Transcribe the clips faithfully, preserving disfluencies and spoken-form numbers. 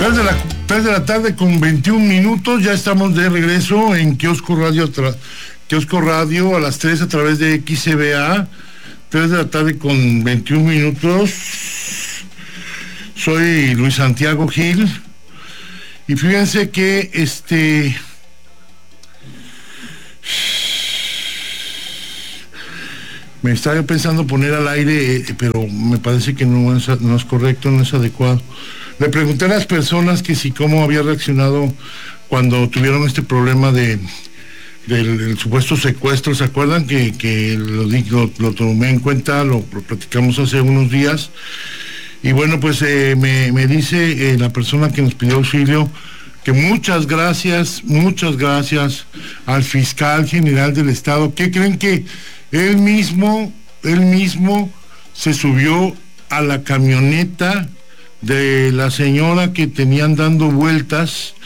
tres de la, tres de la tarde con veintiún minutos, ya estamos de regreso en Kiosco Radio, tra, Kiosco Radio a las tres a través de X C B A, tres de la tarde con veintiún minutos. Soy Luis Santiago Gil, y fíjense que este... me estaba pensando poner al aire, eh, pero me parece que no es, no es correcto, no es adecuado. Le pregunté a las personas que si cómo había reaccionado cuando tuvieron este problema de del, del supuesto secuestro. ¿Se acuerdan que, que lo, lo, lo tomé en cuenta, lo, lo platicamos hace unos días? Y bueno, pues eh, me, me dice eh, la persona que nos pidió auxilio que muchas gracias, muchas gracias al fiscal general del estado. ¿Qué creen? Que él mismo, él mismo se subió a la camioneta de la señora que tenían dando vueltas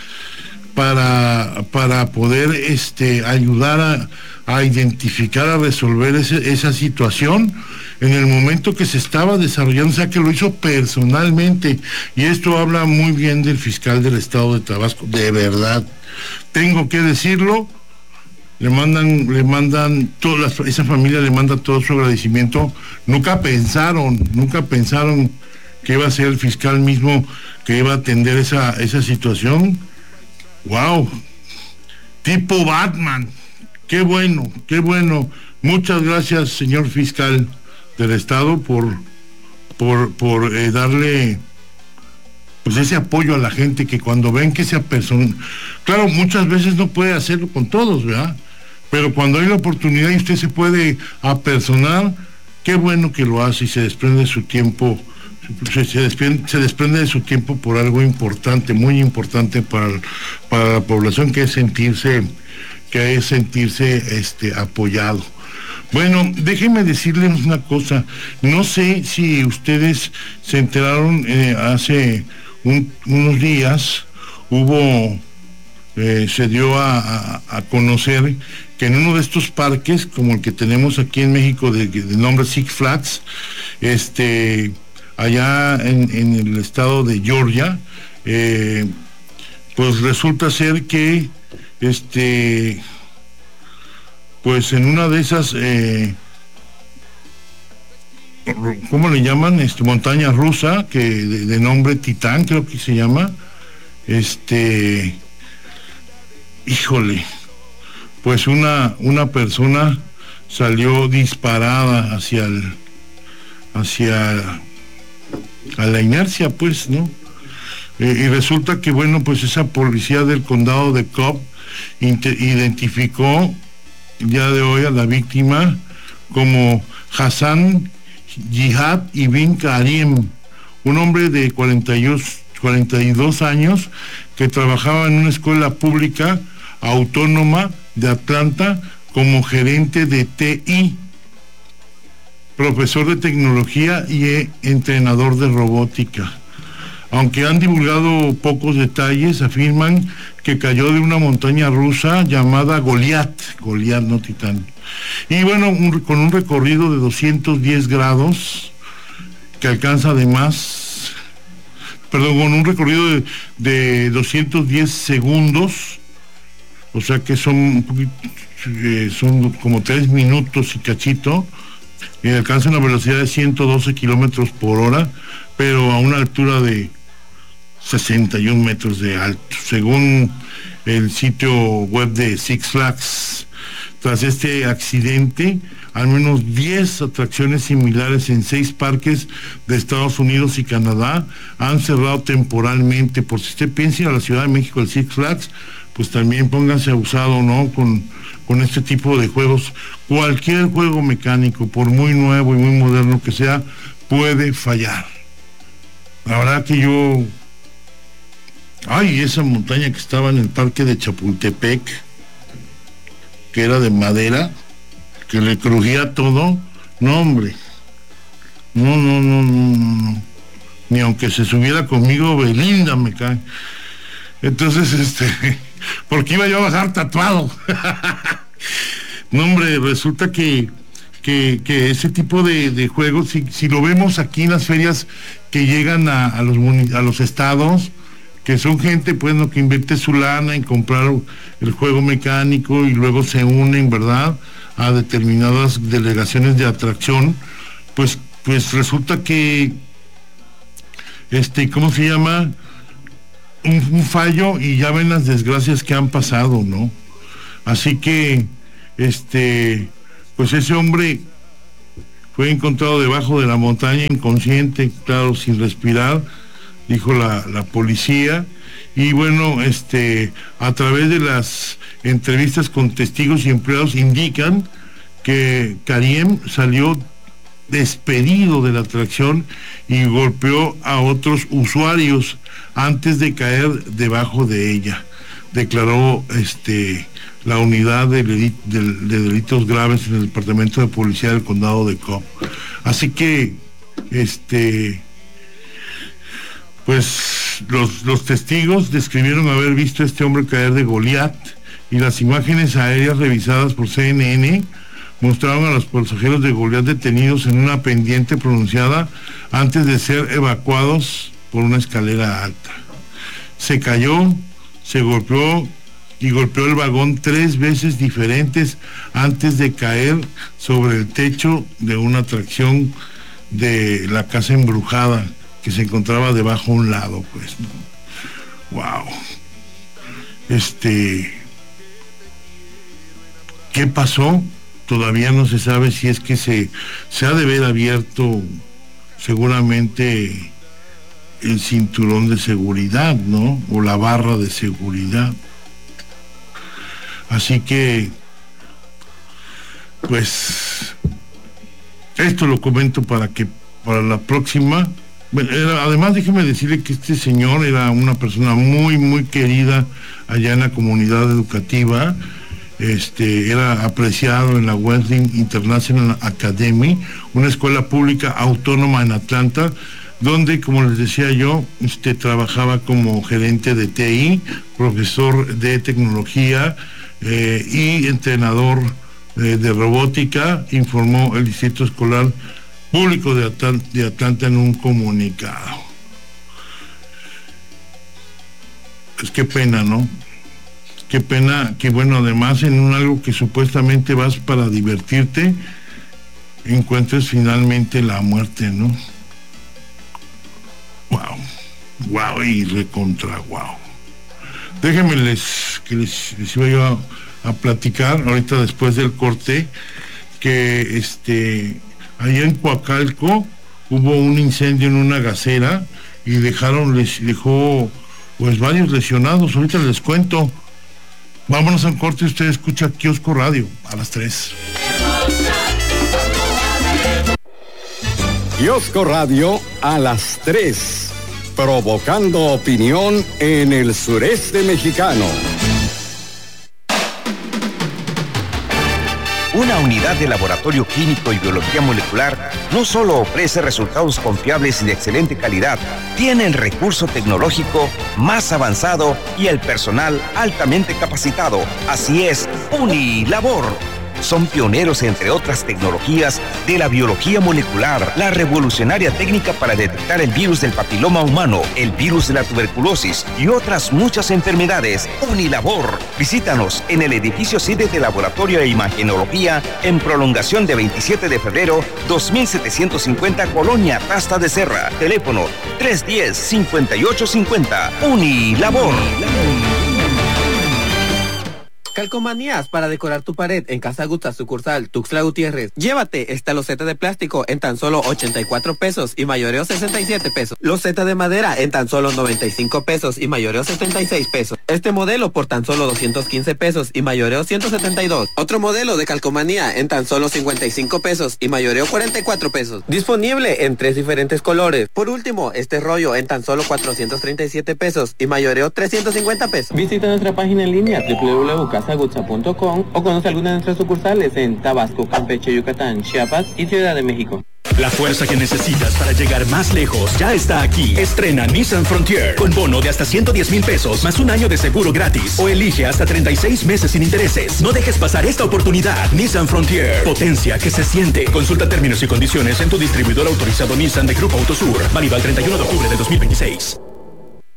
para, para poder este, ayudar a, a identificar, a resolver ese, esa situación en el momento que se estaba desarrollando, o sea que lo hizo personalmente, y esto habla muy bien del fiscal del estado de Tabasco, de verdad, tengo que decirlo. Le mandan, le mandan, toda esa familia le manda todo su agradecimiento. Nunca pensaron, nunca pensaron que iba a ser el fiscal mismo que iba a atender esa, esa situación. ¡Wow! Tipo Batman. ¡Qué bueno, qué bueno! Muchas gracias, señor fiscal del estado, por, por, por eh, darle pues ese apoyo a la gente, que cuando ven que esa persona, claro, muchas veces no puede hacerlo con todos, ¿verdad? Pero cuando hay la oportunidad y usted se puede apersonar, qué bueno que lo hace y se desprende de su tiempo, se, se, desprende, se desprende de su tiempo por algo importante, muy importante para, para la población, que es sentirse, que es sentirse este, apoyado. Bueno, déjenme decirles una cosa, no sé si ustedes se enteraron, eh, hace un, unos días hubo, eh, se dio a, a, a conocer que en uno de estos parques, como el que tenemos aquí en México, de, de nombre Six Flags, este, allá en, en el estado de Georgia, eh, pues resulta ser que, este, pues en una de esas, eh, ¿cómo le llaman? Este, montaña rusa, que de, de nombre Titán, creo que se llama, este, híjole, pues una, una persona salió disparada hacia el, hacia a la inercia, pues, ¿no? Eh, y resulta que, bueno, pues esa policía del condado de Cobb identificó el día de hoy a la víctima como Hassan Jihad Ibn Karim, un hombre de cuarenta y dos años que trabajaba en una escuela pública autónoma de Atlanta como gerente de T I, profesor de tecnología y eh, entrenador de robótica. Aunque han divulgado pocos detalles, afirman que cayó de una montaña rusa llamada Goliat, Goliat, no Titán. Y bueno, un, con un recorrido de doscientos diez grados, que alcanza además, perdón, con un recorrido de, de doscientos diez segundos, o sea que son un poquito, eh, son como tres minutos y cachito, y alcanza una velocidad de ciento doce kilómetros por hora, pero a una altura de sesenta y un metros de alto, según el sitio web de Six Flags. Tras este accidente, al menos diez atracciones similares en seis parques de Estados Unidos y Canadá han cerrado temporalmente. Por si usted piensa ir a la Ciudad de México, el Six Flags, pues también pónganse abusado, ¿no? Con, con este tipo de juegos. Cualquier juego mecánico, por muy nuevo y muy moderno que sea, puede fallar. La verdad que yo... Ay, esa montaña que estaba en el parque de Chapultepec, que era de madera, que le crujía todo, no, hombre, no, no, no, no, no, ni aunque se subiera conmigo Belinda me cae. Entonces, este, porque iba yo a bajar tatuado. No, hombre, resulta que, que, que ese tipo de, de juegos, si, si lo vemos aquí en las ferias que llegan a, a, los, a los estados, que son gente, pues, ¿no?, que invierte su lana en comprar el juego mecánico y luego se unen, ¿verdad?, a determinadas delegaciones de atracción, pues, pues resulta que, este, ¿cómo se llama?, un, un fallo, y ya ven las desgracias que han pasado, ¿no? Así que, este, pues ese hombre fue encontrado debajo de la montaña, inconsciente, claro, sin respirar, dijo la, la policía. Y bueno, este, a través de las entrevistas con testigos y empleados indican que Karim salió despedido de la atracción y golpeó a otros usuarios antes de caer debajo de ella, declaró este la unidad de, de, de delitos graves en el departamento de policía del condado de Cobb. Así que este pues los, los testigos describieron haber visto a este hombre caer de Goliat, y las imágenes aéreas revisadas por C N N mostraron a los pasajeros de Goliat detenidos en una pendiente pronunciada antes de ser evacuados por una escalera alta. Se cayó, se golpeó y golpeó el vagón tres veces diferentes antes de caer sobre el techo de una atracción de la casa embrujada que se encontraba debajo a un lado, pues, ¿no? Wow. Este, ¿qué pasó? Todavía no se sabe si es que se, se ha de haber abierto seguramente el cinturón de seguridad, ¿no? O la barra de seguridad. Así que, pues, esto lo comento para que para la próxima. Bueno, era, además déjeme decirle que este señor era una persona muy, muy querida allá en la comunidad educativa. Este, era apreciado en la Wesleyan International Academy, una escuela pública autónoma en Atlanta, donde, como les decía yo, este, trabajaba como gerente de T I, profesor de tecnología eh, y entrenador eh, de robótica, informó el Distrito Escolar Público de Atlanta, de Atlanta en un comunicado. Pues qué pena, ¿no? Qué pena que, bueno, además en un algo que supuestamente vas para divertirte, encuentres finalmente la muerte, ¿no? Wow, wow y recontra wow. Déjenme les, que les, les iba yo a, a platicar ahorita después del corte, que este, allá en Coacalco hubo un incendio en una gasera y dejaron, les dejó pues varios lesionados. Ahorita les cuento. Vámonos a un corte, usted escucha Kiosco Radio a las tres. Kiosco Radio a las tres, provocando opinión en el sureste mexicano. Una unidad de laboratorio clínico y biología molecular no solo ofrece resultados confiables y de excelente calidad, tiene el recurso tecnológico más avanzado y el personal altamente capacitado. Así es, Unilabor. Son pioneros, entre otras tecnologías, de la biología molecular, la revolucionaria técnica para detectar el virus del papiloma humano, el virus de la tuberculosis y otras muchas enfermedades. Unilabor. Visítanos en el edificio sede de Laboratorio de Imagenología en prolongación de veintisiete de febrero, dos mil setecientos cincuenta, Colonia Tasta de Serra. Teléfono tres uno cero, cinco ocho cinco cero. Unilabor. Calcomanías para decorar tu pared en Casa Gusta, sucursal Tuxtla Gutiérrez. Llévate esta loseta de plástico en tan solo ochenta y cuatro pesos y mayoreo sesenta y siete pesos. Loseta de madera en tan solo noventa y cinco pesos y mayoreo setenta y seis pesos. Este modelo por tan solo doscientos quince pesos y mayoreo ciento setenta y dos. Otro modelo de calcomanía en tan solo cincuenta y cinco pesos y mayoreo cuarenta y cuatro pesos. Disponible en tres diferentes colores. Por último, este rollo en tan solo cuatrocientos treinta y siete pesos y mayoreo trescientos cincuenta pesos. Visita nuestra página en línea doble u doble u doble u punto casa gusta punto com o conoce alguna de nuestras sucursales en Tabasco, Campeche, Yucatán, Chiapas y Ciudad de México. La fuerza que necesitas para llegar más lejos ya está aquí. Estrena Nissan Frontier con bono de hasta ciento diez mil pesos más un año de seguro gratis o elige hasta treinta y seis meses sin intereses. No dejes pasar esta oportunidad. Nissan Frontier, potencia que se siente. Consulta términos y condiciones en tu distribuidor autorizado Nissan de Grupo Autosur. Válido al treinta y uno de octubre de dos mil veintiséis.